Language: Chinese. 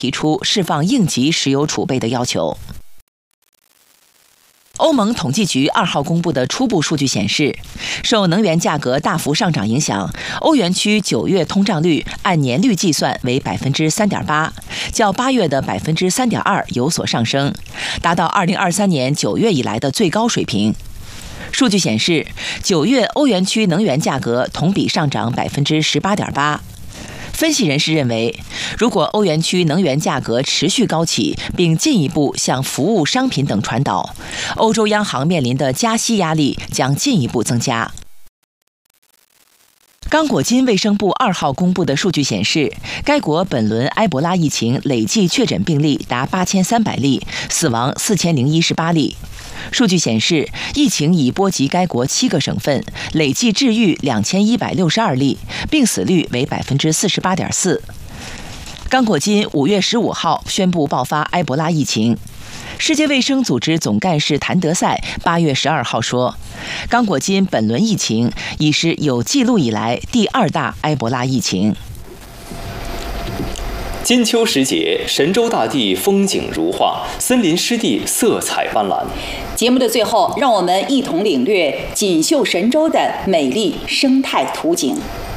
提出释放应急石油储备的要求。欧盟统计局2号公布的初步数据显示，受能源价格大幅上涨影响，欧元区9月通胀率按年率计算为 3.8%， 较8月的 3.2% 有所上升，达到2023年9月以来的最高水平。数据显示，9月欧元区能源价格同比上涨 18.8%。分析人士认为，如果欧元区能源价格持续高企，并进一步向服务、商品等传导，欧洲央行面临的加息压力将进一步增加。刚果金卫生部2号公布的数据显示，该国本轮埃博拉疫情累计确诊病例达8300例，死亡4018例。数据显示，疫情已波及该国7个省份，累计治愈2162例，病死率为 48.4%。刚果金5月15号宣布爆发埃博拉疫情。世界卫生组织总干事谭德赛8月12号说，刚果金本轮疫情已是有记录以来第2大埃博拉疫情。 金秋时节，神州大地风景如画，森林湿地色彩斑斓。 节目的最后，让我们一同领略锦绣神州的美丽生态图景。